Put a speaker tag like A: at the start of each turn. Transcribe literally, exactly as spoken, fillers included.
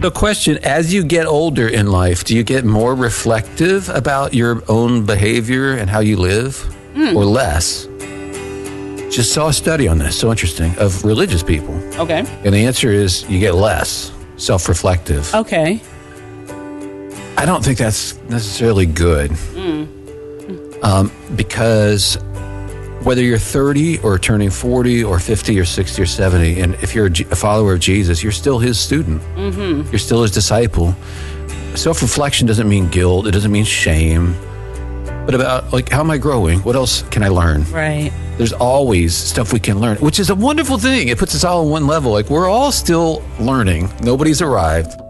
A: The question, as you get older in life, do you get more reflective about your own behavior and how you live, mm. or less? Just saw a study on this, so interesting, of religious people.
B: Okay.
A: And the answer is you get less self-reflective.
B: Okay.
A: I don't think that's necessarily good. Mm. Um, because whether you're thirty or turning forty or fifty or sixty or seventy, and if you're a, G- a follower of Jesus, you're still his student. Mm-hmm. You're still his disciple. Self-reflection doesn't mean guilt. It doesn't mean shame. But about, like, how am I growing? What else can I learn?
B: Right.
A: There's always stuff we can learn, which is a wonderful thing. It puts us all on one level. Like, we're all still learning. Nobody's arrived.